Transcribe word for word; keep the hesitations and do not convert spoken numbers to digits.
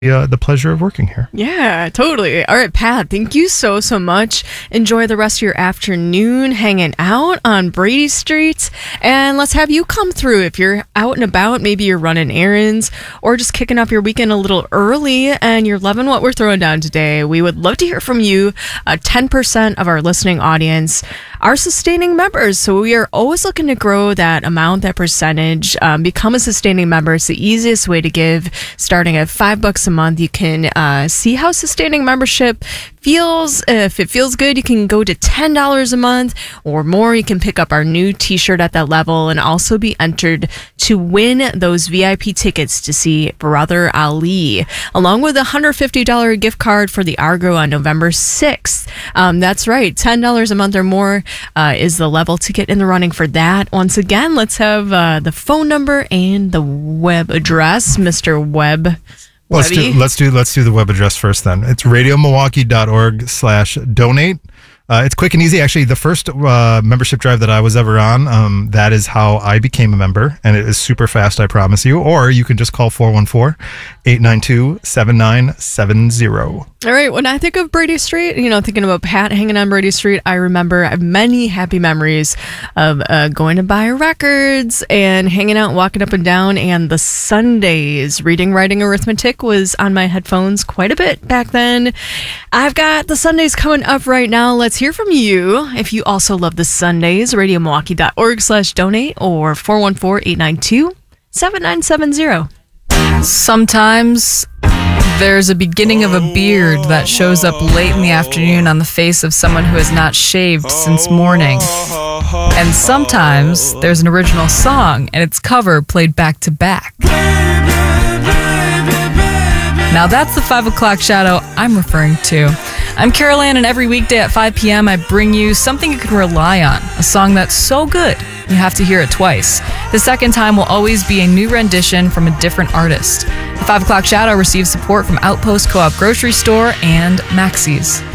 Uh, the pleasure of working here. Yeah, totally. All right, Pat, thank you so, so much. Enjoy the rest of your afternoon hanging out on Brady Street. And let's have you come through if you're out and about. Maybe you're running errands or just kicking off your weekend a little early and you're loving what we're throwing down today. We would love to hear from you. Uh, ten percent of our listening audience are sustaining members. So we are always looking to grow that amount, that percentage. Um, become a sustaining member. It's the easiest way to give, starting at five bucks a month. You can uh, see how sustaining membership feels. If it feels good, you can go to ten dollars a month or more. You can pick up our new t-shirt at that level and also be entered to win those V I P tickets to see Brother Ali, along with a one hundred fifty dollars gift card for the Argo on November sixth. Um, that's right. ten dollars a month or more uh, is the level to get in the running for that. Once again, let's have uh, the phone number and the web address, Mister Webb. Let's do, let's do let's do the web address first then. It's radio milwaukee dot org slash donate. Uh, it's quick and easy. Actually, the first uh, membership drive that I was ever on, um, that is how I became a member. And it is super fast, I promise you. Or you can just call four one four, eight nine two, seven nine seven zero. All right. When I think of Brady Street, you know, thinking about Pat hanging on Brady Street, I remember I have many happy memories of uh, going to buy records and hanging out, walking up and down. And the Sundays, reading, writing, arithmetic was on my headphones quite a bit back then. I've got the Sundays coming up right now. Let's hear from you. If you also love the Sundays, radio milwaukee dot org slash donate or four one four, eight nine two, seven nine seven zero. Sometimes there's a beginning of a beard that shows up late in the afternoon on the face of someone who has not shaved since morning. And sometimes there's an original song and its cover played back to back. Now that's the five o'clock shadow I'm referring to. I'm Carol Ann, and every weekday at five p.m. I bring you something you can rely on, a song that's so good you have to hear it twice. The second time will always be a new rendition from a different artist. The five o'clock shadow receives support from Outpost Co-op Grocery Store and Maxey's.